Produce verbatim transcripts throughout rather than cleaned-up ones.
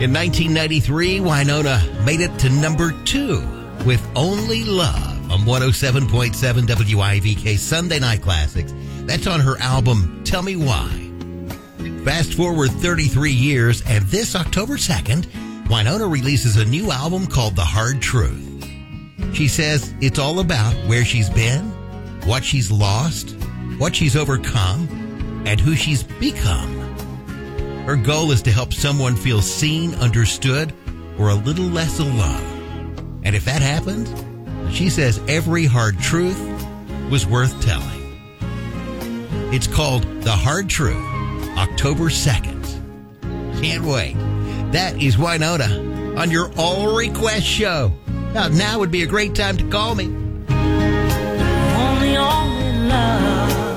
In nineteen ninety-three, Wynonna made it to number two with Only Love on one oh seven point seven W I V K Sunday Night Classics. That's on her album, Tell Me Why. Fast forward thirty-three years, and this October second, Wynonna releases a new album called The Hard Truth. She says it's all about where she's been, what she's lost, what she's overcome, and who she's become. Her goal is to help someone feel seen, understood, or a little less alone. And if that happens, she says every hard truth was worth telling. It's called The Hard Truth, October second. Can't wait. That is Wynonna on your All Request Show. Now, now would be a great time to call me. Only all in love.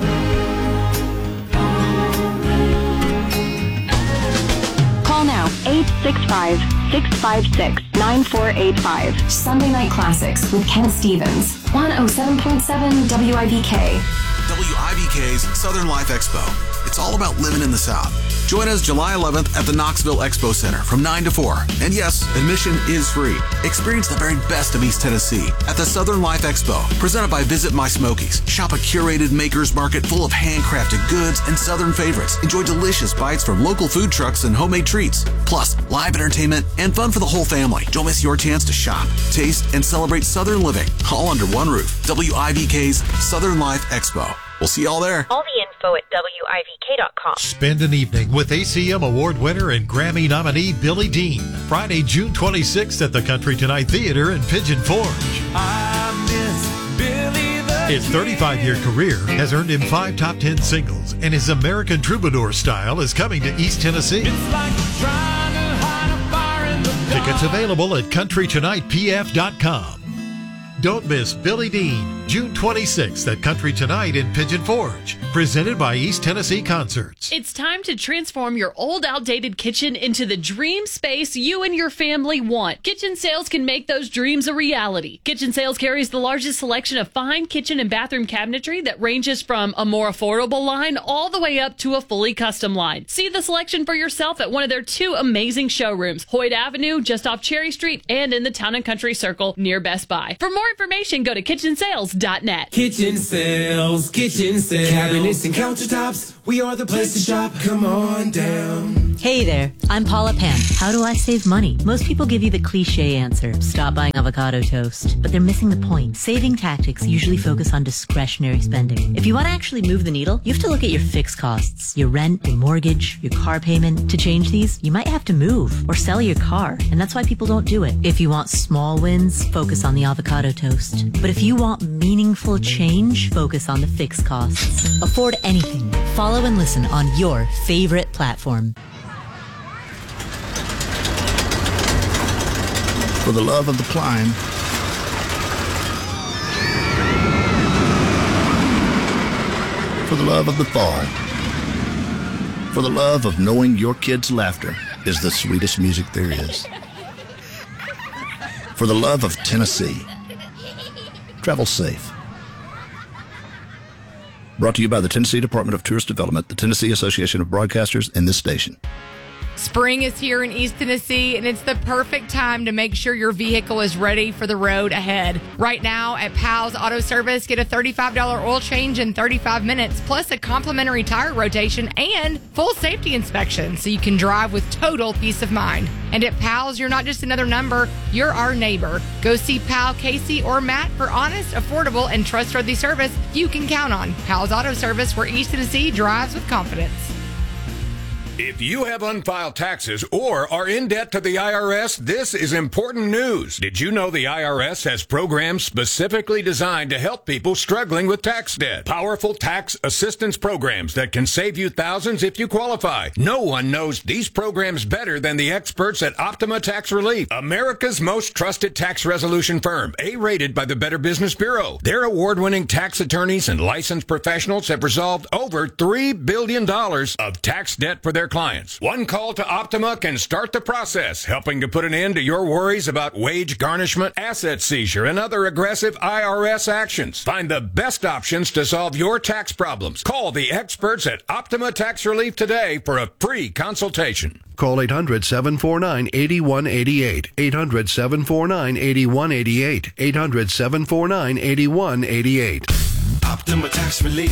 Call now, eight six five, six five six, nine four eight five. Sunday Night Classics with Ken Stevens. one oh seven point seven W I V K. W I V K's Southern Life Expo. It's all about living in the South. Join us July eleventh at the Knoxville Expo Center from nine to four. And yes, admission is free. Experience the very best of East Tennessee at the Southern Life Expo, presented by Visit My Smokies. Shop a curated maker's market full of handcrafted goods and Southern favorites. Enjoy delicious bites from local food trucks and homemade treats. Plus, live entertainment and fun for the whole family. Don't miss your chance to shop, taste, and celebrate Southern living, all under one roof. W I V K's Southern Life Expo. We'll see y'all there. All the info at W I V K dot com. Spend an evening with A C M Award winner and Grammy nominee Billy Dean. Friday, June twenty-sixth at the Country Tonight Theater in Pigeon Forge. I miss Billy the His thirty-five-year career has earned him five top ten singles, and his American Troubadour style is coming to East Tennessee. It's like trying to hide a fire in the dark. Tickets available at country tonight P F dot com. Don't miss Billy Dean, June twenty-sixth at Country Tonight in Pigeon Forge, presented by East Tennessee Concerts. It's time to transform your old, outdated kitchen into the dream space you and your family want. Kitchen Sales can make those dreams a reality. Kitchen Sales carries the largest selection of fine kitchen and bathroom cabinetry that ranges from a more affordable line all the way up to a fully custom line. See the selection for yourself at one of their two amazing showrooms, Hoyt Avenue, just off Cherry Street, and in the Town and Country Circle near Best Buy. For more information, go to kitchen sales dot net. Kitchen Sales, Kitchen Sales. Cabinets and countertops, we are the place to shop. Come on down. Hey there, I'm Paula Pan. How do I save money? Most people give you the cliche answer, stop buying avocado toast. But they're missing the point. Saving tactics usually focus on discretionary spending. If you want to actually move the needle, you have to look at your fixed costs, your rent, your mortgage, your car payment. To change these, you might have to move or sell your car, and that's why people don't do it. If you want small wins, focus on the avocado toast. But if you want meaningful change, focus on the fixed costs. Afford anything. Follow and listen on your favorite platform. For the love of the climb, for the love of the fall, for the love of knowing your kids' laughter is the sweetest music there is, for the love of Tennessee. Travel safe. Brought to you by the Tennessee Department of Tourist Development, the Tennessee Association of Broadcasters, and this station. Spring is here in East Tennessee, and it's the perfect time to make sure your vehicle is ready for the road ahead. Right now at Powell's Auto Service, get a thirty-five dollars oil change in thirty-five minutes, plus a complimentary tire rotation and full safety inspection, so you can drive with total peace of mind. And at Powell's, you're not just another number, you're our neighbor. Go see Powell, Casey, or Matt for honest, affordable, and trustworthy service you can count on. Powell's Auto Service, where East Tennessee drives with confidence. If you have unfiled taxes or are in debt to the I R S, this is important news. Did you know the I R S has programs specifically designed to help people struggling with tax debt? Powerful tax assistance programs that can save you thousands if you qualify. No one knows these programs better than the experts at Optima Tax Relief, America's most trusted tax resolution firm, A-rated by the Better Business Bureau. Their award-winning tax attorneys and licensed professionals have resolved over three billion dollars of tax debt for their their clients. One call to Optima can start the process, helping to put an end to your worries about wage garnishment, asset seizure, and other aggressive I R S actions. Find the best options to solve your tax problems. Call the experts at Optima Tax Relief today for a free consultation. Call eight hundred, seven four nine, eight one eight eight. eight hundred, seven four nine, eight one eight eight. eight hundred, seven four nine, eight one eight eight. Optima Tax Relief.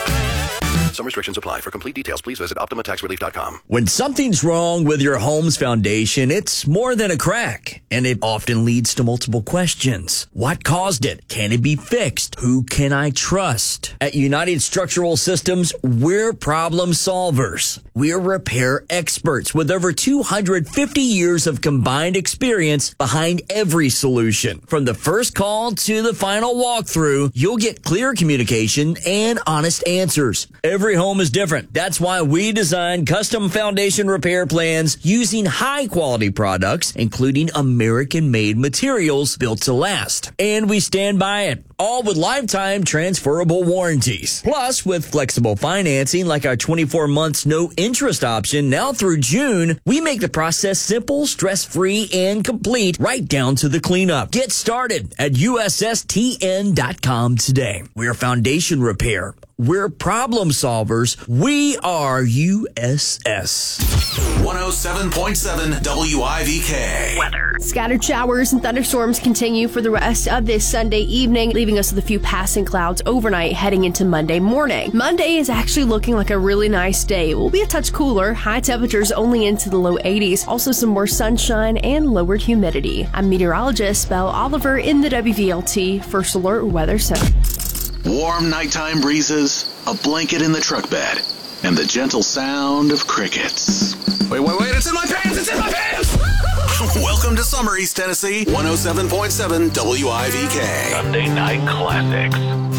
Some restrictions apply. For complete details, please visit Optima Tax Relief dot com. When something's wrong with your home's foundation, it's more than a crack, and it often leads to multiple questions. What caused it? Can it be fixed? Who can I trust? At United Structural Systems, we're problem solvers. We're repair experts with over two hundred fifty years of combined experience behind every solution. From the first call to the final walkthrough, you'll get clear communication and honest answers. Every home is different. That's why we design custom foundation repair plans using high-quality products, including American-made materials built to last. And we stand by it, all with lifetime transferable warranties. Plus, with flexible financing like our twenty-four months no-interest option now through June, we make the process simple, stress-free, and complete right down to the cleanup. Get started at U S S T N dot com today. We're foundation repair. We're problem solvers. We are U S S. one oh seven point seven W I V K. Weather. Scattered showers and thunderstorms continue for the rest of this Sunday evening, leaving us with a few passing clouds overnight heading into Monday morning. Monday is actually looking like a really nice day. It will be a touch cooler, high temperatures only into the low eighties, also some more sunshine and lowered humidity. I'm meteorologist Belle Oliver in the W V L T First Alert Weather Center. Warm nighttime breezes, a blanket in the truck bed, and the gentle sound of crickets. Wait, wait, wait, it's in my pants! It's in my pants! Welcome to Summer East Tennessee, one oh seven point seven W I V K. Sunday Night Classics.